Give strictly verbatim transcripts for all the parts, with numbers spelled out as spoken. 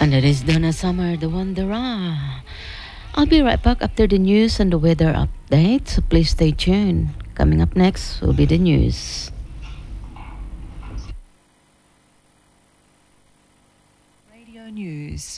And it is Donna Summer, the Wanderer. I'll be right back after the news and the weather update, so please stay tuned. Coming up next will be the news. Radio News.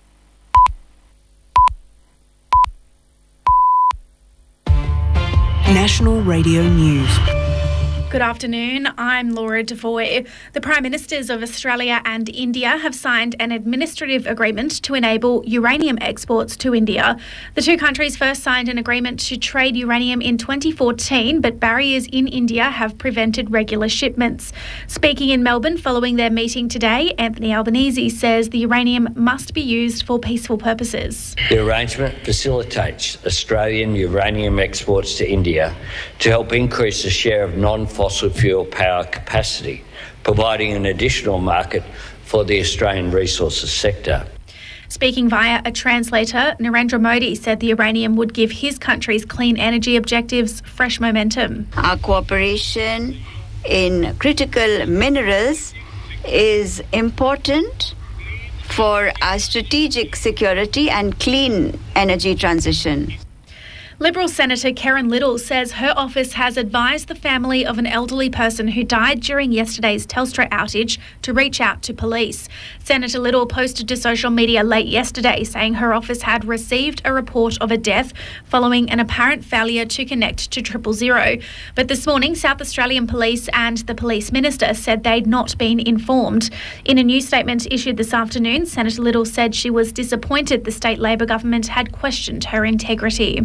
National Radio News. Good afternoon, I'm Laura Devoy. The Prime Ministers of Australia and India have signed an administrative agreement to enable uranium exports to India. The two countries first signed an agreement to trade uranium in twenty fourteen, but barriers in India have prevented regular shipments. Speaking in Melbourne following their meeting today, Anthony Albanese says the uranium must be used for peaceful purposes. The arrangement facilitates Australian uranium exports to India to help increase the share of non fossil fuel power capacity, providing an additional market for the Australian resources sector. Speaking via a translator, Narendra Modi said the uranium would give his country's clean energy objectives fresh momentum. Our cooperation in critical minerals is important for our strategic security and clean energy transition. Liberal Senator Karen Little says her office has advised the family of an elderly person who died during yesterday's Telstra outage to reach out to police. Senator Little posted to social media late yesterday saying her office had received a report of a death following an apparent failure to connect to triple zero. But this morning, South Australian Police and the Police Minister said they'd not been informed. In a news statement issued this afternoon, Senator Little said she was disappointed the state Labor government had questioned her integrity.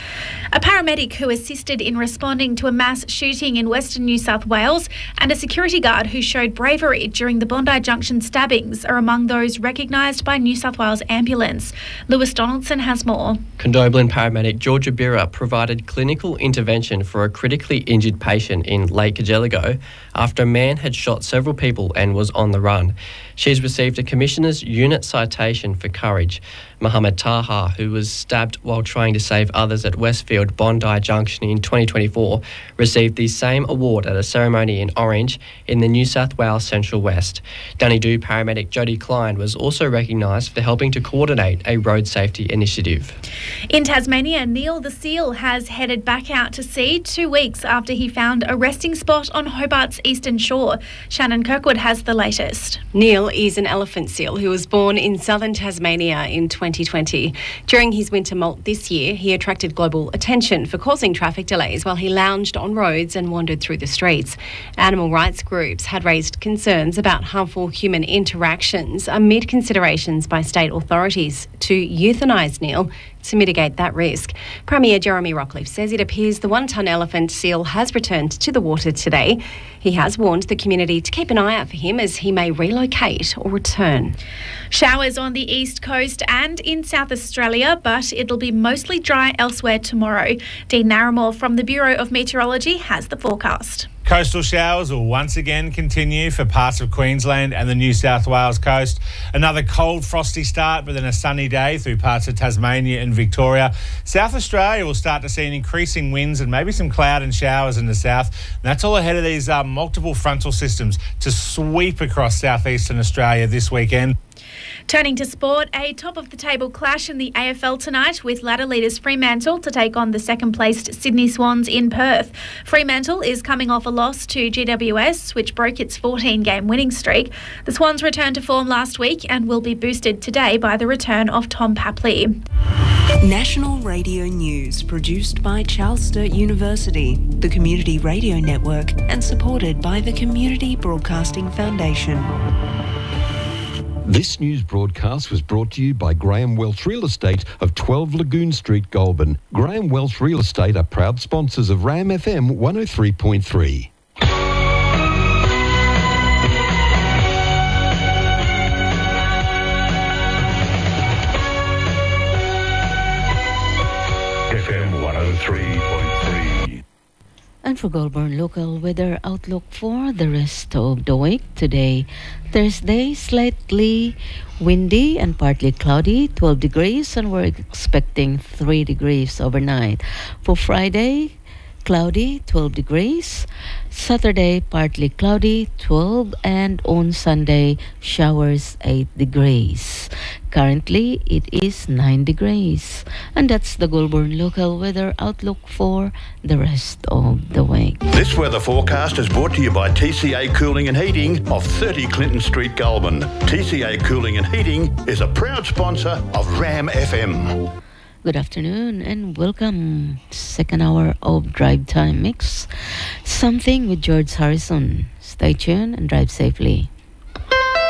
A paramedic who assisted in responding to a mass shooting in Western New South Wales and a security guard who showed bravery during the Bondi Junction stabbings are among those recognised by New South Wales Ambulance. Lewis Donaldson has more. Condobolin paramedic Georgia Birra provided clinical intervention for a critically injured patient in Lake Cargelligo after a man had shot several people and was on the run. She's received a Commissioner's Unit Citation for Courage. Mohammed Taha, who was stabbed while trying to save others at Westfield Bondi Junction in twenty twenty-four, received the same award at a ceremony in Orange in the New South Wales Central West. Dunedoo paramedic Jodie Klein was also recognised for helping to coordinate a road safety initiative. In Tasmania, Neil the seal has headed back out to sea two weeks after he found a resting spot on Hobart's eastern shore. Shannon Kirkwood has the latest. Neil is an elephant seal who was born in southern Tasmania in twenty twenty. During his winter molt this year, he attracted global attention for causing traffic delays while he lounged on roads and wandered through the streets. Animal rights groups had raised concerns about harmful human interactions amid considerations by state authorities to euthanise Neil to mitigate that risk. Premier Jeremy Rockliff says it appears the one-tonne elephant seal has returned to the water today. He has warned the community to keep an eye out for him as he may relocate or return. Showers on the east coast and in South Australia, but it'll be mostly dry elsewhere tomorrow. Dean Narramore from the Bureau of Meteorology has the forecast. Coastal showers will once again continue for parts of Queensland and the New South Wales coast. Another cold, frosty start, but then a sunny day through parts of Tasmania and Victoria. South Australia will start to see an increasing winds and maybe some cloud and showers in the south. And that's all ahead of these uh, multiple frontal systems to sweep across southeastern Australia this weekend. Turning to sport, a top-of-the-table clash in the A F L tonight with ladder leaders Fremantle to take on the second-placed Sydney Swans in Perth. Fremantle is coming off a loss to G W S, which broke its fourteen-game winning streak. The Swans returned to form last week and will be boosted today by the return of Tom Papley. National Radio News, produced by Charles Sturt University, the Community Radio Network, and supported by the Community Broadcasting Foundation. This news broadcast was brought to you by Graham Welch Real Estate of twelve Lagoon Street, Goulburn. Graham Welch Real Estate are proud sponsors of RAM F M one oh three point three. F M one oh three point three. And for Goulburn local weather outlook for the rest of the week today, Thursday, slightly windy and partly cloudy, twelve degrees, and we're expecting three degrees overnight. For Friday, cloudy, twelve degrees. Saturday, partly cloudy, twelve, and on Sunday, showers, eight degrees. Currently, it is nine degrees. And that's the Goulburn local weather outlook for the rest of the week. This weather forecast is brought to you by T C A Cooling and Heating of thirty Clinton Street, Goulburn. T C A Cooling and Heating is a proud sponsor of Ram F M. Good afternoon and welcome. Second hour of Drive Time Mix. Something with George Harrison. Stay tuned and drive safely.